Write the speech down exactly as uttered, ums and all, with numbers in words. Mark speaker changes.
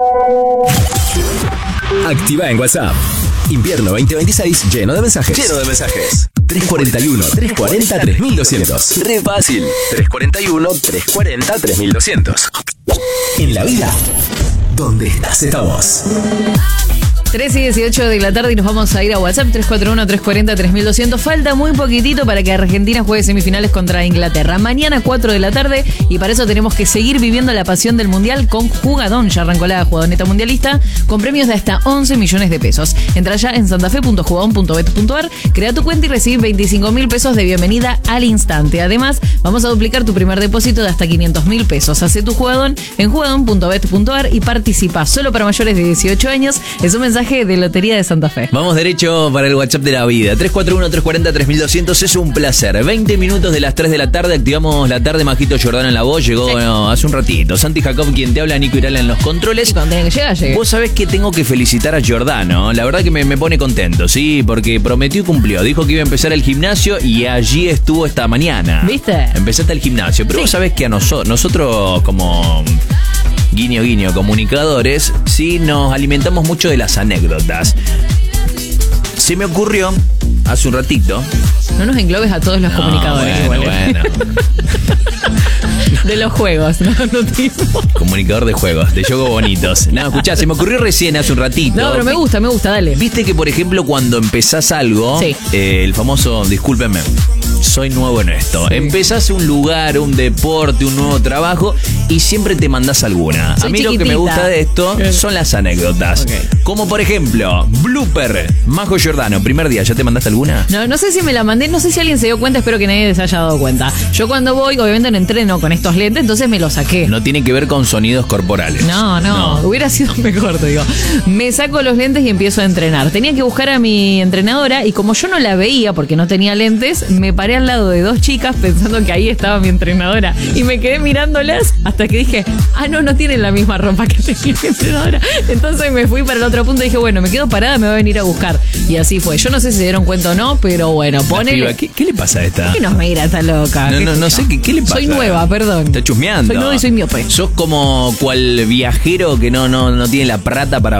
Speaker 1: Activa en WhatsApp. Invierno veinte veintiséis lleno de mensajes. Lleno de mensajes. tres cuarenta y uno, trescientos cuarenta, tres mil doscientos. Re fácil. tres cuarenta y uno, trescientos cuarenta, tres mil doscientos. En la vida, ¿dónde estás? Estamos.
Speaker 2: tres y dieciocho de la tarde y nos vamos a ir a WhatsApp tres cuatro uno, trescientos cuarenta, tres mil doscientos. Falta muy poquitito para que Argentina juegue semifinales contra Inglaterra. Mañana cuatro de la tarde y para eso tenemos que seguir viviendo la pasión del Mundial con Jugadón. Ya arrancó la jugadoneta mundialista con premios de hasta once millones de pesos. Entra ya en santafe punto jugadón punto bet punto ar, crea tu cuenta y recibí veinticinco mil pesos de bienvenida al instante. Además, vamos a duplicar tu primer depósito de hasta quinientos mil pesos. Hace tu Jugadón en jugadón punto bet punto ar y participa. Solo para mayores de dieciocho años. Es un mensaje de Lotería de Santa Fe.
Speaker 3: Vamos derecho para el WhatsApp de la vida. tres cuatro uno, trescientos cuarenta, tres mil doscientos. Es un placer. veinte minutos de las tres de la tarde. Activamos la tarde. Majito Jordán en la voz. Llegó sí. bueno, hace un ratito. Santi Jacob, quien te habla. Nico Irala en los controles.
Speaker 2: Y cuando tenga que llegar, llegué.
Speaker 3: Vos sabés que tengo que felicitar a Jordano. La verdad que me, me pone contento, ¿sí? Porque prometió y cumplió. Dijo que iba a empezar el gimnasio y allí estuvo esta mañana.
Speaker 2: ¿Viste?
Speaker 3: Empezaste el gimnasio. Pero sí. vos sabés que a nosotros, nosotros como... guiño guiño, comunicadores, sí nos alimentamos mucho de las anécdotas. Se me ocurrió hace un ratito.
Speaker 2: No nos englobes a todos los no, comunicadores.
Speaker 3: Bueno, bueno.
Speaker 2: De los juegos, no, no tipo.
Speaker 3: Comunicador de juegos, de juegos bonitos. No, escuchá, se me ocurrió recién hace un ratito.
Speaker 2: No, pero me gusta, me gusta, dale.
Speaker 3: Viste que, por ejemplo, cuando empezás algo,
Speaker 2: sí.
Speaker 3: eh, el famoso, discúlpenme, soy nuevo en esto. Sí. Empezás un lugar, un deporte, un nuevo trabajo y siempre te mandás alguna.
Speaker 2: Soy
Speaker 3: a mí
Speaker 2: chiquitita.
Speaker 3: Lo que me gusta de esto son las anécdotas. Okay. Como por ejemplo, blooper, Majo Jordano, primer día, ¿ya te mandaste alguna?
Speaker 2: No, no sé si me la mandé, no sé si alguien se dio cuenta, espero que nadie se haya dado cuenta. Yo cuando voy, obviamente no entreno con estos lentes, entonces me los saqué.
Speaker 3: No tiene que ver con sonidos corporales.
Speaker 2: No, no, no. Hubiera sido mejor, te digo. Me saco los lentes y empiezo a entrenar. Tenía que buscar a mi entrenadora y como yo no la veía porque no tenía lentes, me paré al lado de dos chicas pensando que ahí estaba mi entrenadora y me quedé mirándolas hasta que dije, ah, no, no tienen la misma ropa que tenía mi entrenadora. Entonces me fui para el otro punto y dije, bueno, me quedo parada, me va a venir a buscar. Y así fue. Yo no sé si se dieron cuenta o no, pero bueno, ponele.
Speaker 3: ¿Qué, ¿Qué le pasa a esta?
Speaker 2: ¿Qué nos mira esta loca?
Speaker 3: No, no, no sé, ¿qué, ¿qué le pasa?
Speaker 2: Soy nueva, perdón.
Speaker 3: Está chusmeando.
Speaker 2: Soy nueva y soy miope.
Speaker 3: Sos como cual viajero que no, no, no tiene la plata para